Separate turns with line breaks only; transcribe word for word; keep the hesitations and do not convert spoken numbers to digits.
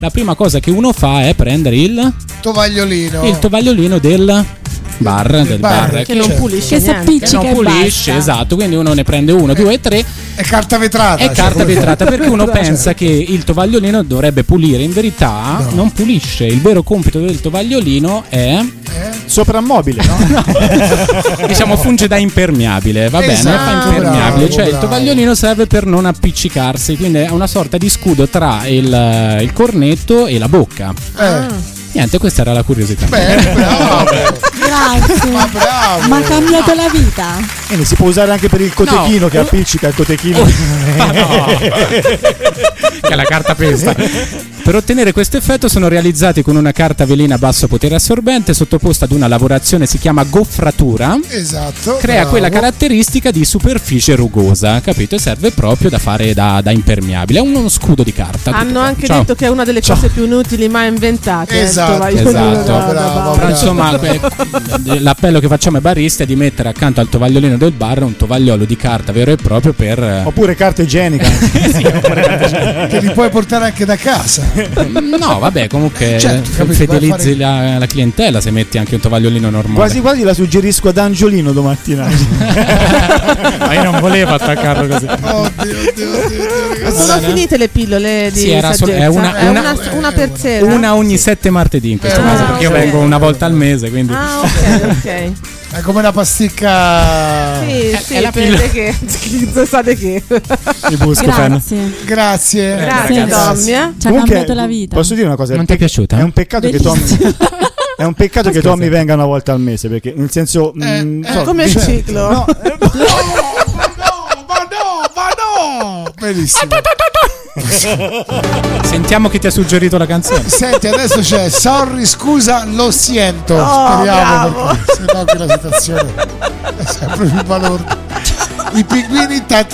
la prima cosa che uno fa è prendere il
tovagliolino.
Il tovagliolino del bar, del, del bar,
bar
che,
che non
pulisce,
che,
che
non pulisce, esatto. Quindi uno ne prende uno, due e tre.
È carta vetrata.
È
cioè,
carta
come...
vetrata perché uno pensa che il tovagliolino dovrebbe pulire, in verità no. non pulisce. Il vero compito del tovagliolino è
eh?
soprammobile, no?
no. Diciamo funge da impermeabile, va
esatto,
bene, fa impermeabile,
bravo,
cioè
bravo.
il tovagliolino serve per non appiccicarsi, quindi è una sorta di scudo tra il, il cornetto e la bocca.
Eh.
Niente, questa era la curiosità.
Bene, bravo.
Grazie.
Ma bravo.
Ma ha cambiato la vita.
E si può usare anche per il cotechino,
No.
che appiccica il cotechino.
Oh. No. Che è la carta pesta. Per ottenere questo effetto sono realizzati con una carta velina a basso potere assorbente sottoposta ad una lavorazione, si chiama goffratura.
Esatto.
Crea
bravo.
quella caratteristica di superficie rugosa, capito? E serve proprio da fare da, da impermeabile. È uno scudo di carta.
Hanno anche
Ciao.
detto che è una delle
Ciao.
cose più inutili mai inventate.
Esatto,
eh, il tovagliolino
esatto.
da- da
Bravo,
bar.
bravo.
Però insomma que- l'appello che facciamo ai baristi è di mettere accanto al tovagliolino del bar un tovagliolo di carta vero e proprio per
Oppure carta igienica.
sì, oppure carta igienica.
Che li puoi portare anche da casa.
No, vabbè, comunque
Certo,
f-
capito,
fedelizzi
puoi fare-
la, la clientela se metti anche un tovagliolino normale.
Quasi quasi la suggerisco ad Angiolino domattina.
Ma io non volevo attaccarlo così.
Oddio, oddio, oddio, oddio, ragazzi.
Sono finite le pillole di
Sì, era sol-
saggezza?
è una-
È
una-
una, una per sera?
Una ogni sette martedì in questo
Eh,
caso,
ah,
perché io
ok.
vengo una volta al mese, quindi
Ah, ok, ok.
È come una pasticca.
Sì, sì,
è la
per
pillola.
che sapete che.
Il Buscofen.
Grazie.
Grazie.
Grazie,
ragazzi.
Tommy. eh.
Ci ha cambiato la vita.
Posso dire una cosa?
Non
È
ti è
pe-
piaciuta?
È un peccato che Tommy È un peccato che Tommy venga una volta al mese, perché nel senso
Eh,
mh,
eh,
so-
Come il
certo.
ciclo.
no,
No, ma no, ma no, ma no. Benissimo.
sentiamo chi ti ha suggerito la canzone.
Senti, adesso c'è Sorry, scusa, lo siento.
Oh,
Speriamo,
bravo.
perché sennò che la situazione è sempre più balorda. I pinguini tanti